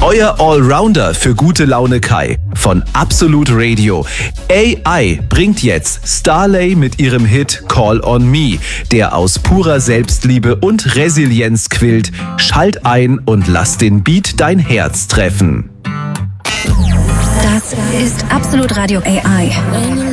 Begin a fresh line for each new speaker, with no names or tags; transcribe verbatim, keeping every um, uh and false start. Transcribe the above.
Euer Allrounder für gute Laune Kai von Absolut Radio. A I bringt jetzt Starlay mit ihrem Hit Call on Me, der aus purer Selbstliebe und Resilienz quillt. Schalt ein und lass den Beat dein Herz treffen.
Das ist Absolut Radio A I.